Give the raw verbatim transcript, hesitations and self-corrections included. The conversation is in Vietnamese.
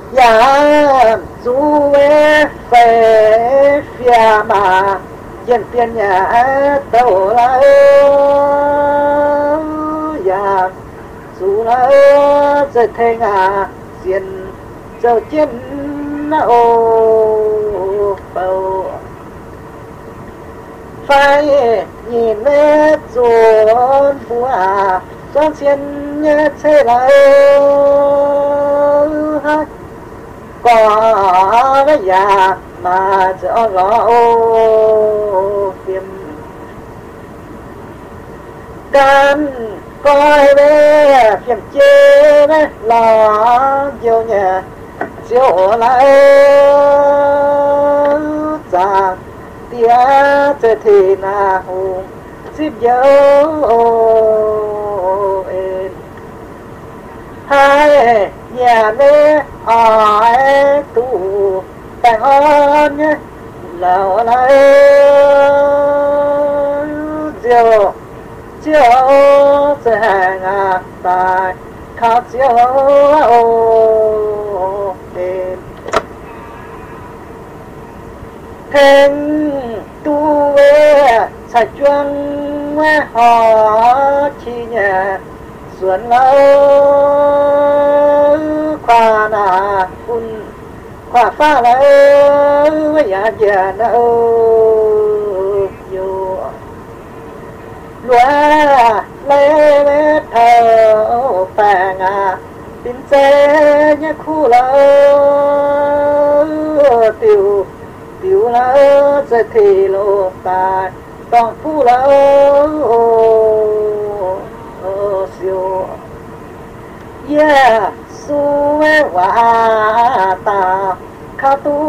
呀，诸位飞飞马，见边呀都来呀，诸来这天啊，见就见那ô bầu phải nhìn lên chuồn bùa xoan xiên nhớ thế lại có cái nhà mà cho lo tìm can coi về phiền chê đấy lo nhiều nhà chiều lại giang tia thế thì na hùng xếp dấu hai nhà mê ai tu tàng ơn lâu lại chiều chiều sẽ hàng à tài khát chiều đêm thành tu về sạch chuông họ chi nhà xuân lâu khoa nà un khoa pha lâu nhà già đâu vô loa lê mê thờ phàng à tin xe nhé khu lâu tiểu tiểu lâu sẽ thì lộ tài toàn phu lâu siêu yeah su wa ta khá tu